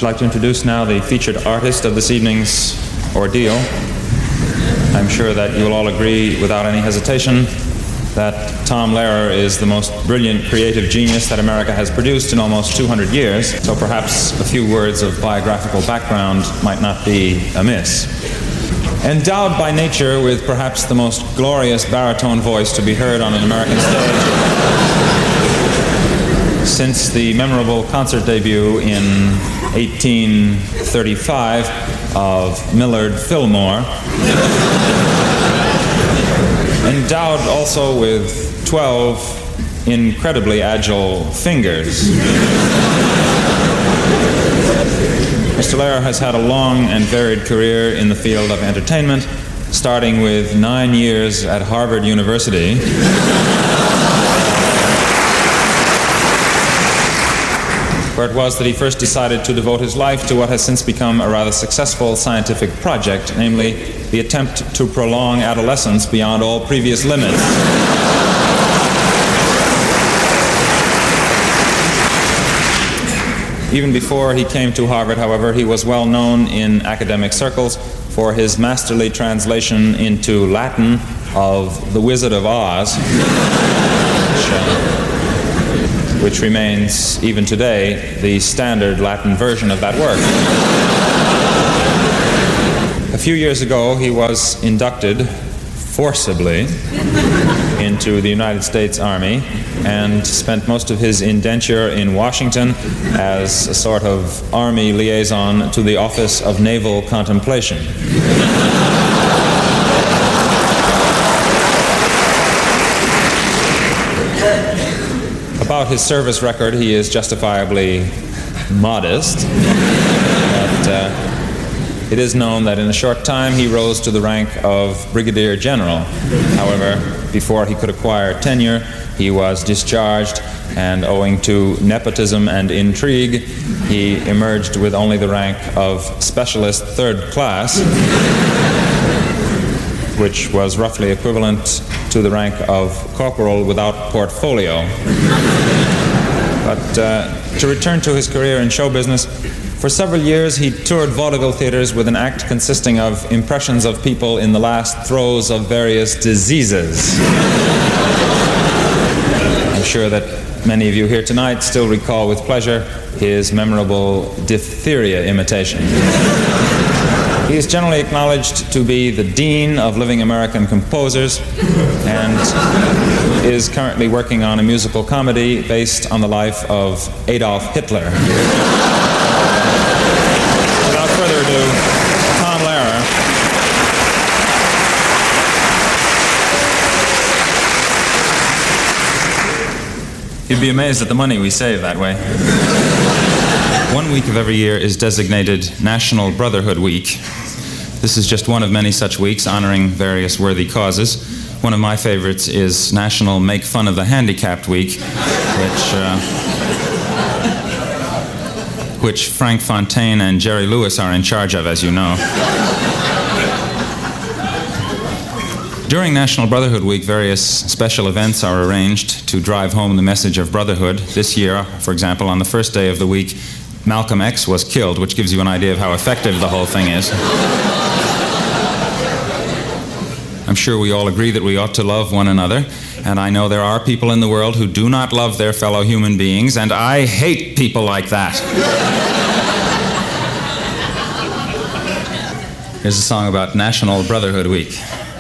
I'd like to introduce now the featured artist of this evening's ordeal. I'm sure that you'll all agree without any hesitation that Tom Lehrer is the most brilliant creative genius that America has produced in almost 200 years, so perhaps a few words of biographical background might not be amiss. Endowed by nature with perhaps the most glorious baritone voice to be heard on an American stage, since the memorable concert debut in 1835 of Millard Fillmore, endowed also with 12 incredibly agile fingers. Mr. Lehrer has had a long and varied career in the field of entertainment, starting with 9 years at Harvard University, where it was that he first decided to devote his life to what has since become a rather successful scientific project, namely the attempt to prolong adolescence beyond all previous limits. Even before he came to Harvard, however, he was well known in academic circles for his masterly translation into Latin of The Wizard of Oz, which remains, even today, the standard Latin version of that work. A few years ago, he was inducted forcibly into the United States Army and spent most of his indenture in Washington as a sort of Army liaison to the Office of Naval Contemplation. About his service record, he is justifiably modest, but it is known that in a short time he rose to the rank of Brigadier General. However, before he could acquire tenure, he was discharged, and owing to nepotism and intrigue, he emerged with only the rank of Specialist Third Class, which was roughly equivalent to the rank of Corporal without portfolio. But to return to his career in show business, for several years he toured vaudeville theaters with an act consisting of impressions of people in the last throes of various diseases. I'm sure that many of you here tonight still recall with pleasure his memorable diphtheria imitation. He is generally acknowledged to be the dean of living American composers and is currently working on a musical comedy based on the life of Adolf Hitler. Without further ado, Tom Lehrer. You'd be amazed at the money we save that way. 1 week of every year is designated National Brotherhood Week. This is just one of many such weeks honoring various worthy causes. One of my favorites is National Make Fun of the Handicapped Week, which Frank Fontaine and Jerry Lewis are in charge of, as you know. During National Brotherhood Week, various special events are arranged to drive home the message of brotherhood. This year, for example, on the first day of the week, Malcolm X was killed, which gives you an idea of how effective the whole thing is. I'm sure we all agree that we ought to love one another, and I know there are people in the world who do not love their fellow human beings, and I hate people like that. Here's a song about National Brotherhood Week.